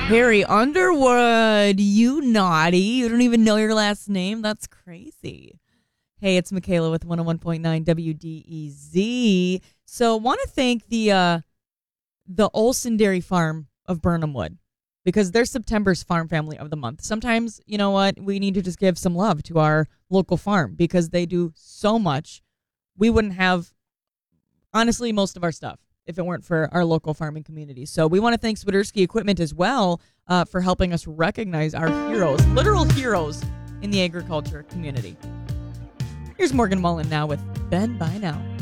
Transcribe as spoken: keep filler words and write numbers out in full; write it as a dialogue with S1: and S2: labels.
S1: Harry Underwood, you naughty. You don't even know your last name. That's crazy. Hey, it's Michaela with one oh one point nine W D E Z. So want to thank the uh, the Olson Dairy Farm of Burnham Wood because they're September's Farm Family of the Month. Sometimes, you know what, we need to just give some love to our local farm because they do so much. We wouldn't have, honestly, most of our stuff if it weren't for our local farming community. So we want to thank Swiderski Equipment as well uh, for helping us recognize our heroes, literal heroes in the agriculture community. Here's Morgan Mullen now with Ben By Now.